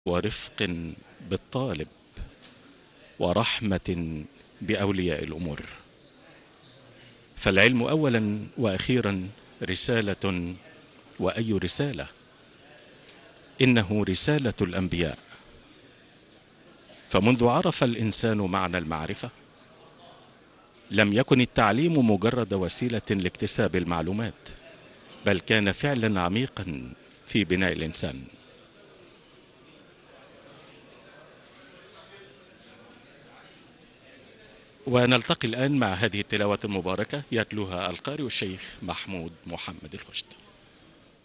ورفق بالطالب ورحمة بأولياء الأمور. فالعلم أولا وأخيرا رسالة، وأي رسالة؟ إنه رسالة الأنبياء. فمنذ عرف الإنسان معنى المعرفة لم يكن التعليم مجرد وسيلة لاكتساب المعلومات، بل كان فعلا عميقا في بناء الإنسان. ونلتقي الآن مع هذه التلاوة المباركة يتلوها القارئ الشيخ محمود محمد الخشت.